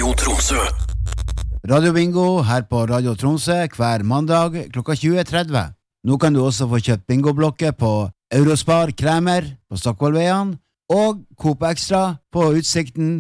Radio Tromsø. Radio Bingo her på Radio Tromsø hver mandag klokka 20:30. Nå kan du også få kjøpt bingoblokker på Eurospar Kremer på Stockholmveien og Coop Extra på Utsikten